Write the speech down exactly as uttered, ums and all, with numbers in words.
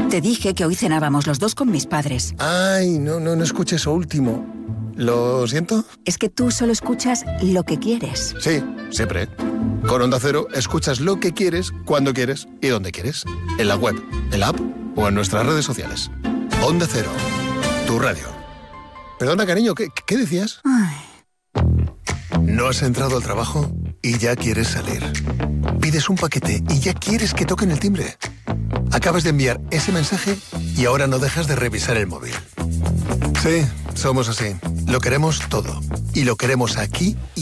Te dije que hoy cenábamos los dos con mis padres. Ay, no, no, no escuché eso último. ¿Lo siento? Es que tú solo escuchas lo que quieres. Sí, siempre. Con Onda Cero escuchas lo que quieres, cuando quieres y donde quieres. En la web, en la app o en nuestras redes sociales. Onda Cero, tu radio. Perdona, cariño, ¿qué, qué decías? Ay. ¿No has entrado al trabajo y ya quieres salir? Pides un paquete y ya quieres que toquen el timbre. Acabas de enviar ese mensaje y ahora no dejas de revisar el móvil. Sí, somos así. Lo queremos todo. Y lo queremos aquí